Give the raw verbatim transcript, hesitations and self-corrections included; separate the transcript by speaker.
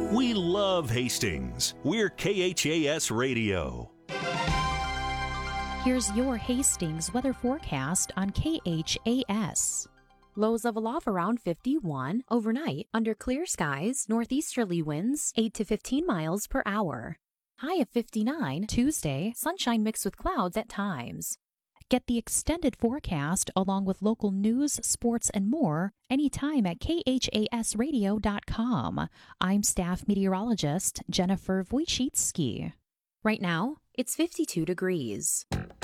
Speaker 1: We love Hastings. We're K H A S Radio.
Speaker 2: Here's your Hastings weather forecast on K H A S. Lows of aloft around fifty-one. Overnight, under clear skies, northeasterly winds eight to fifteen miles per hour. High of fifty-nine. Tuesday, sunshine mixed with clouds at times. Get the extended forecast along with local news, sports, and more anytime at K H A S radio dot com. I'm staff meteorologist Jennifer Wojcicki. Right now, it's fifty-two degrees.